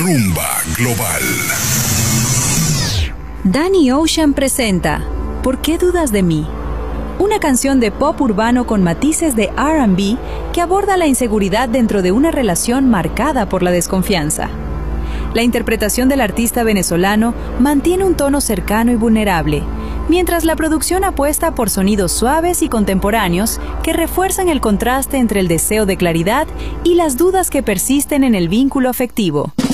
Rumba Global. Danny Ocean presenta ¿Por qué dudas de mí? Una canción de pop urbano con matices de R&B que aborda la inseguridad dentro de una relación marcada por la desconfianza. La interpretación del artista venezolano mantiene un tono cercano y vulnerable, mientras la producción apuesta por sonidos suaves y contemporáneos que refuerzan el contraste entre el deseo de claridad y las dudas que persisten en el vínculo afectivo.